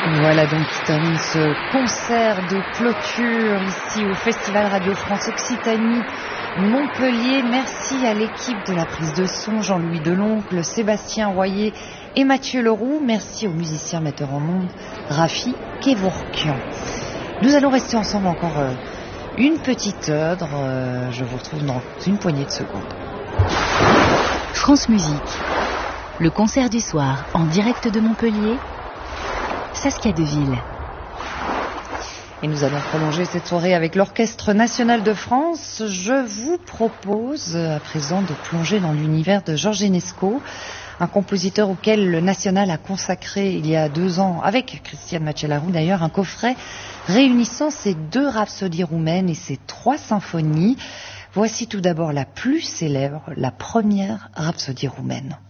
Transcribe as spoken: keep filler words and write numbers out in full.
Voilà donc qui termine ce concert de clôture ici au Festival Radio France Occitanie Montpellier. Merci à l'équipe de la prise de son, Jean-Louis Deloncle, Sébastien Royer et Mathieu Leroux. Merci aux musiciens metteurs en ondes, Rafi Kevorkian. Nous allons rester ensemble encore euh, une petite heure. Euh, je vous retrouve dans une poignée de secondes. France Musique, le concert du soir en direct de Montpellier, Saskia Deville. Et nous allons prolonger cette soirée avec l'Orchestre National de France. Je vous propose à présent de plonger dans l'univers de Georges Enesco, un compositeur auquel le National a consacré il y a deux ans, avec Christiane Macellaro d'ailleurs, un coffret réunissant ses deux rhapsodies roumaines et ses trois symphonies. Voici tout d'abord la plus célèbre, la première rhapsodie roumaine.